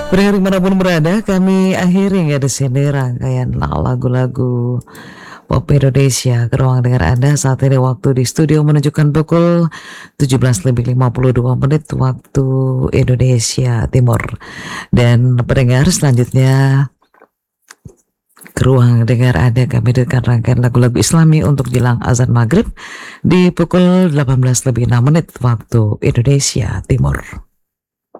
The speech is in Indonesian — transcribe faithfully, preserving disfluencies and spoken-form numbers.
Pendengar dimanapun berada, kami akhiri ya di sini rangkaian lagu-lagu pop Indonesia ke ruang dengar Anda. Saat ini waktu di studio menunjukkan pukul tujuh belas lebih lima puluh dua menit waktu Indonesia Timur. Dan pendengar selanjutnya ke ruang dengar Anda kami hadirkan rangkaian lagu-lagu Islami untuk jelang azan maghrib di pukul delapan belas lebih enam menit waktu Indonesia Timur.